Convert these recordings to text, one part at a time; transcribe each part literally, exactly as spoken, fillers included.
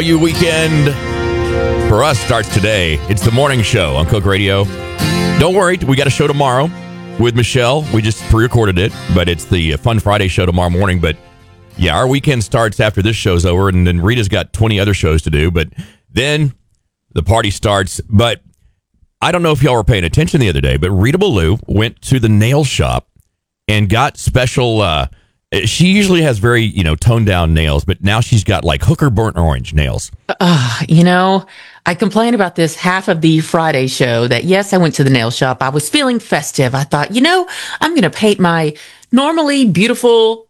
You weekend for us starts today. It's the morning show on Cook Radio. Don't worry, we got a show tomorrow with Michelle. We just pre-recorded it, but it's the Fun Friday show tomorrow morning. But yeah, our weekend starts after this show's over, and then Rita's got twenty other shows to do. But then the party starts. But I don't know if y'all were paying attention the other day, but Rita Ballou went to the nail shop and got special. Uh, she usually has very, you know, toned down nails, but now she's got like hooker burnt orange nails. Uh, you know, I complained about this half of the Friday show that, yes, I went to the nail shop. I was feeling festive. I thought, you know, I'm going to paint my normally beautiful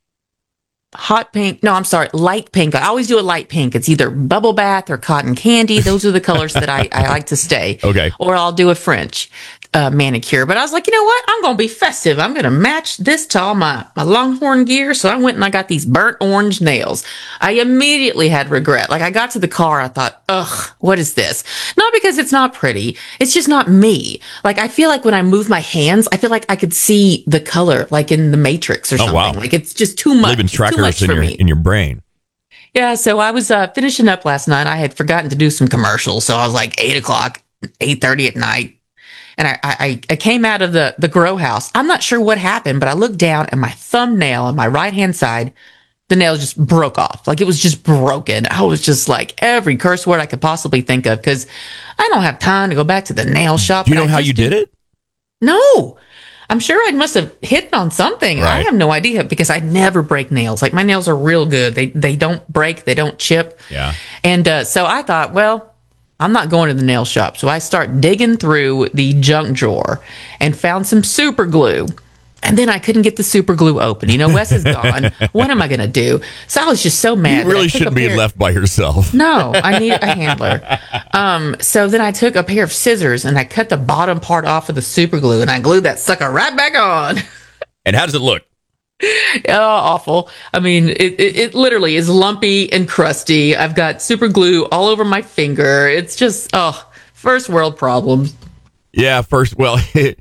hot pink. No, I'm sorry, light pink. I always do a light pink. It's either bubble bath or cotton candy. Those are the colors that I, I like to stay. Okay. Or I'll do a French uh, manicure. But I was like, you know what? I'm going to be festive. I'm going to match this to all my, my Longhorn gear. So I went and I got these burnt orange nails. I immediately had regret. Like I got to the car. I thought, ugh, what is this? Not because it's not pretty. It's just not me. Like I feel like when I move my hands, I feel like I could see the color like in the Matrix or something. Oh, wow. Like it's just too much. Leaving trackers much in for your, me. in your brain. Yeah, so I was uh, finishing up last night. I had forgotten to do some commercials, so I was like eight o'clock, eight thirty at night, and I, I I came out of the the grow house. I'm not sure what happened, but I looked down and my thumbnail on my right hand side, the nail just broke off. Like it was just broken. I was just like every curse word I could possibly think of because I don't have time to go back to the nail shop. Do you know how you did it? No. I'm sure I must have hit on something. Right. I have no idea because I never break nails. Like my nails are real good. They they don't break. They don't chip. Yeah. And uh, so I thought, well, I'm not going to the nail shop. So I start digging through the junk drawer and found some super glue. And then I couldn't get the super glue open. You know, Wes is gone. What am I going to do? So I was just so mad. You really shouldn't be left by yourself. No, I need a handler. Um, so then I took a pair of scissors and I cut the bottom part off of the super glue and I glued that sucker right back on. And how does it look? Oh, awful. I mean, it, it, it literally is lumpy and crusty. I've got super glue all over my finger. It's just, oh, first world problems. Yeah, first, well,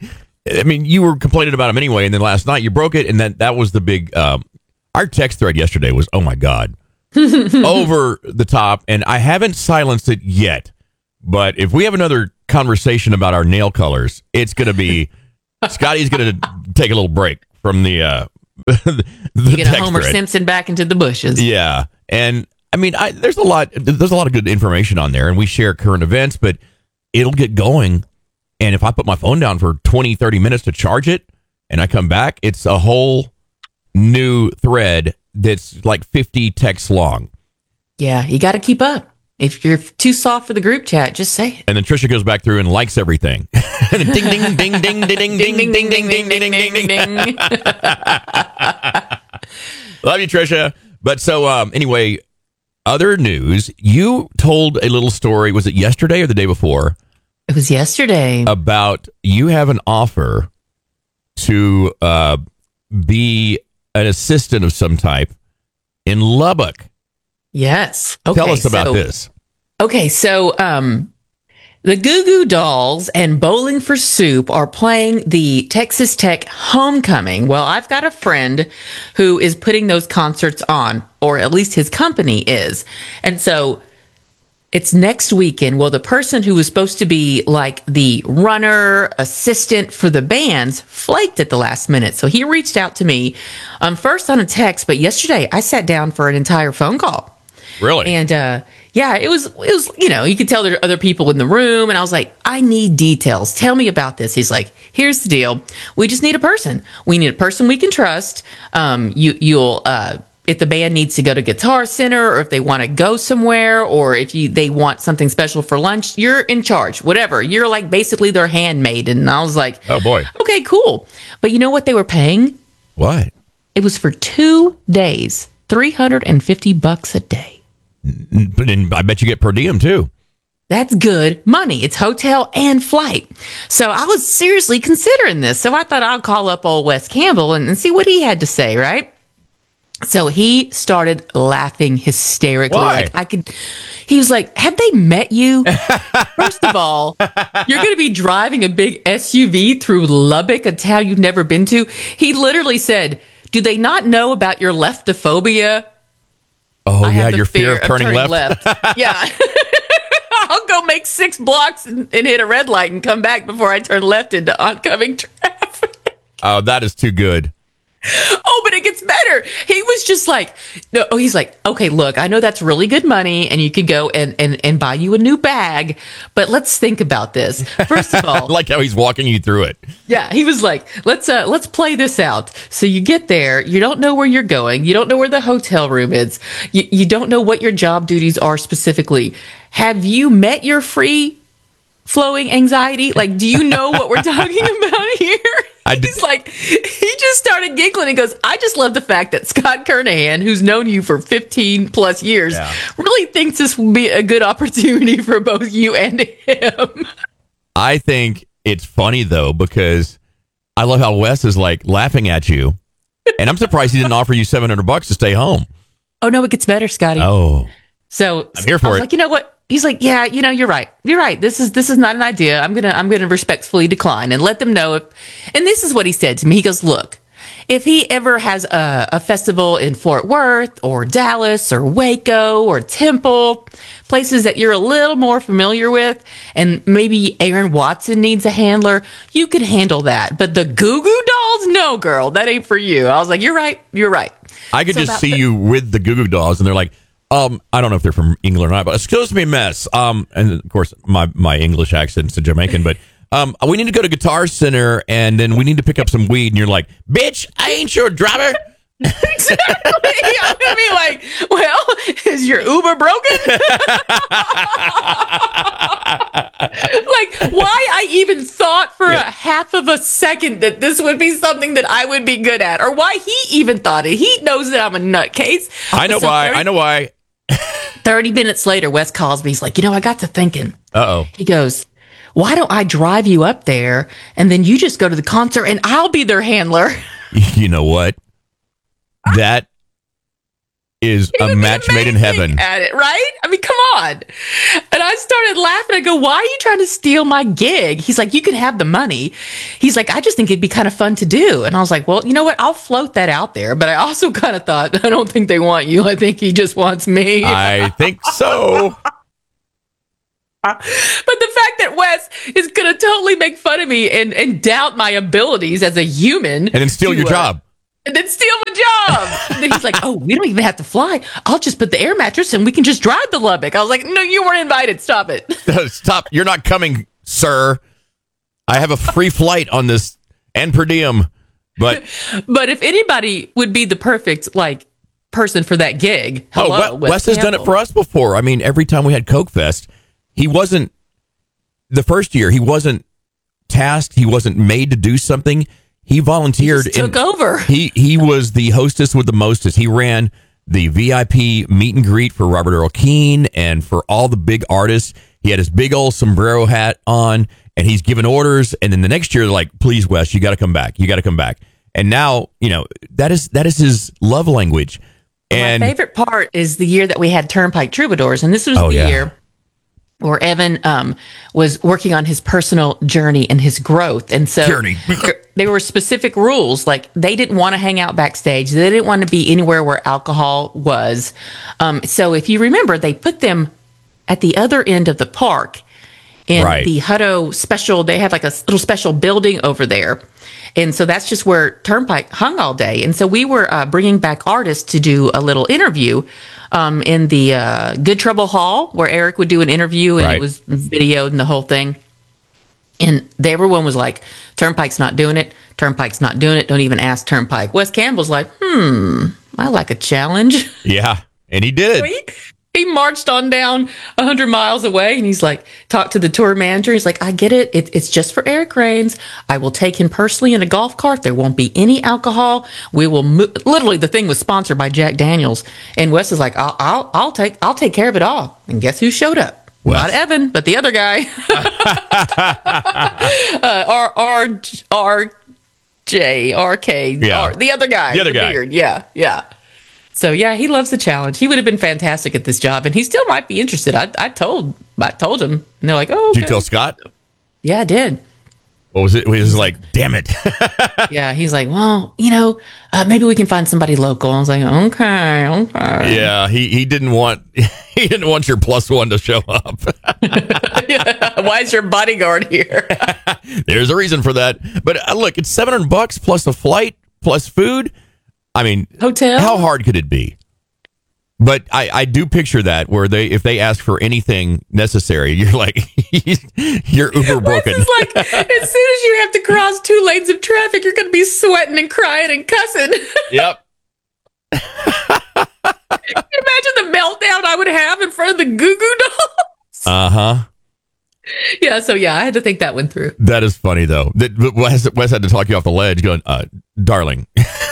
I mean, you were complaining about them anyway, and then last night you broke it, and then that was the big, um, our text thread yesterday was, oh my God, over the top, and I haven't silenced it yet, but if we have another conversation about our nail colors, it's going to be, Scotty's going to take a little break from the, uh, the Get a text Homer thread. Simpson back into the bushes. Yeah, and I mean, I, there's a lot, there's a lot of good information on there, and we share current events, but it'll get going. And if I put my phone down for twenty, thirty minutes to charge it and I come back, it's a whole new thread that's like fifty texts long. Yeah, you got to keep up. If you're too soft for the group chat, just say it. And then Trisha goes back through and likes everything. And ding, ding, ding, ding, ding, ding, ding, ding, ding, ding, ding, ding, ding, ding. Love you, Trisha. But so um, anyway, other news. You told a little story. Was it yesterday or the day before? It was yesterday. About you have an offer to uh, be an assistant of some type in Lubbock. Yes. Okay, Tell us about so, this. Okay, so um, the Goo Goo Dolls and Bowling for Soup are playing the Texas Tech Homecoming. Well, I've got a friend who is putting those concerts on, or at least his company is. And so it's next weekend. Well, the person who was supposed to be like the runner assistant for the bands flaked at the last minute. So he reached out to me um, first on a text, but yesterday I sat down for an entire phone call. Really? And uh, yeah, it was, it was, you know, you could tell there are other people in the room. And I was like, I need details. Tell me about this. He's like, here's the deal. We just need a person. We need a person we can trust. Um, you, you'll, uh, if the band needs to go to Guitar Center or if they want to go somewhere or if you they want something special for lunch, you're in charge, whatever. You're like basically their handmaid. And I was like, oh, boy. Okay, cool. But you know what they were paying? What? It was for two days, three hundred fifty bucks a day. But then I bet you get per diem, too. That's good money. It's hotel and flight. So I was seriously considering this. So I thought I'd call up old Wes Campbell and, and see what he had to say, right? So he started laughing hysterically. Why? Like I could, he was like, have they met you? First of all, you're going to be driving a big S U V through Lubbock, a town you've never been to. He literally said, do they not know about your leptophobia? Oh, I yeah, have the your fear of turning left. Yeah. I'll go make six blocks and, and hit a red light and come back before I turn left into oncoming traffic. Oh, that is too good. Oh, but it gets better. He was just like, no, oh, he's like, okay, look, I know that's really good money and you could go and, and, and buy you a new bag, but let's think about this. First of all, I like how he's walking you through it. yeah, he was like, let's, uh, let's play this out. So you get there, you don't know where you're going. You don't know where the hotel room is. You, you don't know what your job duties are specifically. Have you met your free flowing anxiety? Like, do you know what we're talking about here? I d- He's like, he just started giggling and goes, I just love the fact that Scott Kernahan, who's known you for fifteen plus years, yeah. really thinks this will be a good opportunity for both you and him. I think it's funny, though, because I love how Wes is like laughing at you. And I'm surprised he didn't offer you seven hundred bucks to stay home. Oh, no, it gets better, Scotty. Oh. So I'm here for I was it. like, you know what? He's like, yeah, you know, you're right. You're right. This is this is not an idea. I'm gonna I'm gonna respectfully decline and let them know if. And this is what he said to me. He goes, look, if he ever has a, a festival in Fort Worth or Dallas or Waco or Temple, places that you're a little more familiar with, and maybe Aaron Watson needs a handler, you could handle that. But the Goo Goo Dolls, no, girl, that ain't for you. I was like, you're right. You're right. I could So just about see the- you with the Goo Goo Dolls, and they're like, Um, I don't know if they're from England or not, but excuse me, miss. Um, and of course, my, my English accent's a Jamaican, but um, we need to go to Guitar Center, and then we need to pick up some weed. And you're like, bitch, I ain't your driver. Exactly. I'm gonna be like, well, is your Uber broken? Like, why I even thought for Yeah. a half of a second that this would be something that I would be good at, or why he even thought it. He knows that I'm a nutcase. I know So why. thirty I know why. thirty minutes later, Wes calls me. He's like, you know, I got to thinking. Uh-oh. He goes, why don't I drive you up there and then you just go to the concert and I'll be their handler? You know what? That is He a would be match made in amazing heaven. at it, right? I mean, come on. And I started laughing. I go, why are you trying to steal my gig? He's like, you can have the money. He's like, I just think it'd be kind of fun to do. And I was like, well, you know what? I'll float that out there. But I also kind of thought, I don't think they want you. I think he just wants me. I think so. But the fact that Wes is going to totally make fun of me and, and doubt my abilities as a human. And then steal to, your uh, job. And then steal my job. And then he's like, oh, we don't even have to fly. I'll just put the air mattress and we can just drive to Lubbock. I was like, no, you weren't invited. Stop it. Stop. You're not coming, sir. I have a free flight on this and per diem. But But if anybody would be the perfect, like, person for that gig, hello, oh, Wes, Wes has done it Campbell. for us before. I mean, every time we had Coke Fest, he wasn't, the first year, he wasn't tasked. He wasn't made to do something. He volunteered. He just took and over. He he was the hostess with the mostest. He ran the V I P meet and greet for Robert Earl Keen and for all the big artists. He had his big old sombrero hat on, and he's giving orders. And then the next year, they're like, please, Wes, you got to come back. You got to come back. And now, you know, that is that is his love language. And my favorite part is the year that we had Turnpike Troubadours, and this was Oh, the yeah. year where Evan um, was working on his personal journey and his growth. And so Journey. there, there were specific rules. Like, they didn't want to hang out backstage. They didn't want to be anywhere where alcohol was. Um, so if you remember, they put them at the other end of the park in Right. the Hutto special. They had like a little special building over there. And so that's just where Turnpike hung all day. And so we were uh, bringing back artists to do a little interview um, in the uh, Good Trouble Hall, where Eric would do an interview and Right. it was videoed and the whole thing. And they, everyone was like, Turnpike's not doing it. Turnpike's not doing it. Don't even ask Turnpike. Wes Campbell's like, hmm, I like a challenge. yeah, and he did. He, he marched on down one hundred miles away and he's like, talked to the tour manager. He's like, I get it. it. It's just for Eric Rains. I will take him personally in a golf cart. There won't be any alcohol. We will mo-. Literally, the thing was sponsored by Jack Daniels. And Wes is like, I'll, I'll, I'll take, I'll take care of it all. And guess who showed up? Wes. Not Evan, but the other guy. uh, R, R, R, J, R, K, Yeah. R, the other guy. The other guy. Beard. Yeah, yeah. So yeah, he loves the challenge. He would have been fantastic at this job, and he still might be interested. I, I told, I told him, and they're like, "Oh, Did okay. you tell Scott? Yeah, I did." What was it? He was like, damn it. Yeah, he's like, well, you know, uh, maybe we can find somebody local. I was like, okay, okay. Yeah, he, he didn't want he didn't want your plus one to show up. Yeah. Why is your bodyguard here? There's a reason for that. But uh, look, it's seven hundred bucks plus a flight plus food. I mean, Hotel. How hard could it be? But I, I do picture that where they if they ask for anything necessary, you're like you're uber broken. It's like as soon as you have to cross two lanes of traffic, you're going to be sweating and crying and cussing. Yep. Can you imagine the meltdown I would have in front of the Goo Goo Dolls? Uh huh. Yeah. So yeah, I had to think that one through. That is funny though. That Wes, Wes had to talk you off the ledge, going, uh, "Darling,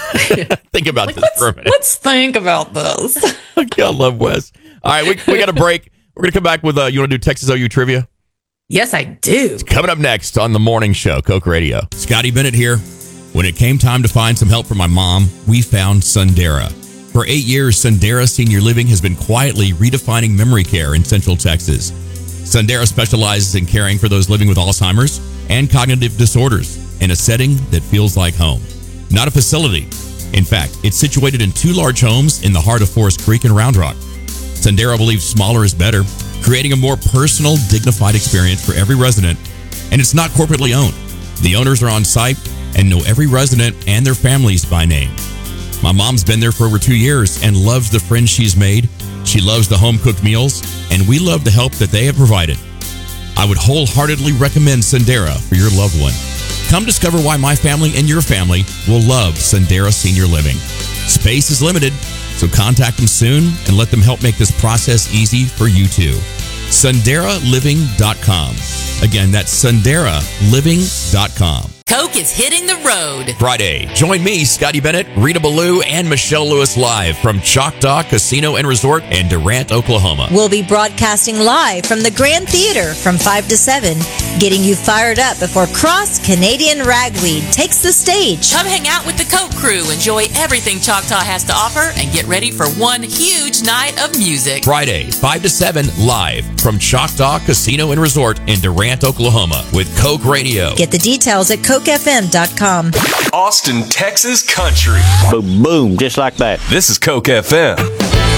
think about Like, this let's, for a minute." let's think about this. I love Wes. All right, we we got a break. We're gonna come back with. Uh, you want to do Texas O U trivia? Yes, I do. Coming up next on the morning show, Coke Radio. Scotty Bennett here. When it came time to find some help for my mom, we found Sundera. For eight years, Sundera Senior Living has been quietly redefining memory care in Central Texas. Sundera specializes in caring for those living with Alzheimer's and cognitive disorders in a setting that feels like home. Not a facility. In fact, it's situated in two large homes in the heart of Forest Creek and Round Rock. Sundera believes smaller is better, creating a more personal, dignified experience for every resident, and it's not corporately owned. The owners are on site and know every resident and their families by name. My mom's been there for over two years and loves the friends she's made. She loves the home-cooked meals, and we love the help that they have provided. I would wholeheartedly recommend Sundera for your loved one. Come discover why my family and your family will love Sundera Senior Living. Space is limited, so contact them soon and let them help make this process easy for you too. Sundera Living dot com. Again, that's Sundera Living dot com. Coke is hitting the road. Friday, join me, Scotty Bennett, Rita Ballou, and Michelle Lewis live from Choctaw Casino and Resort in Durant, Oklahoma. We'll be broadcasting live from the Grand Theater from five to seven, getting you fired up before Cross Canadian Ragweed takes the stage. Come hang out with the Coke crew, enjoy everything Choctaw has to offer, and get ready for one huge night of music. Friday, five to seven, live from Choctaw Casino and Resort in Durant, Oklahoma with Coke Radio. Get the details at coke f m dot com. Austin, Texas country. Boom, boom, just like that. This is Coke F M.